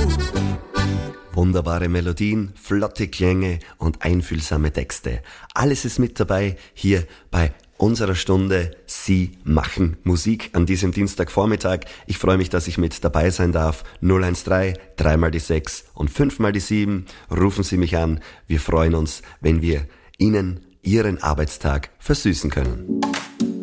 Wunderbare Melodien, flotte Klänge und einfühlsame Texte. Alles ist mit dabei hier bei unserer Stunde Sie machen Musik an diesem Dienstagvormittag. Ich freue mich, dass ich mit dabei sein darf. 013 3 mal die 6 und 5 mal die 7. Rufen Sie mich an. Wir freuen uns, wenn wir Ihnen Ihren Arbeitstag versüßen können.